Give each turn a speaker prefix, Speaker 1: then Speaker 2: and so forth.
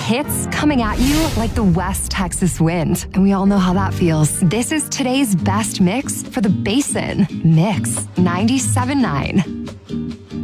Speaker 1: Hits coming at you like the West Texas wind. And we all know how that feels. This is today's best mix for the Basin. Mix 97.9.